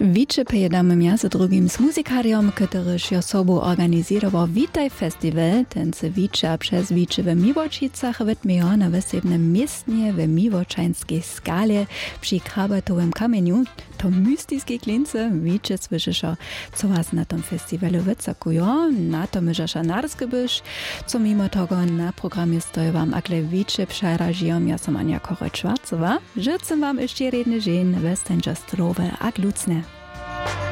Wicze pojedamy między drugim z muzykariom, który się sobą organizował Witaj Festival. Ten se Wicze przez Wicze w Miłočicach wytmiał na wysebnym miestnie w miłoczańskiej skale przy krabatowym kamieniu. To mystyczne klince Wicze słyszysz, co was na tym festiwalu wycakują. Na to myżasza narskybysz, co mimo tego na programie stoi wam akle Wicze przerażią. Ja som Ania Korek-Schwarzowa. Życzę wam jeszcze jedny dzień, westańcza zdrowe a glucne.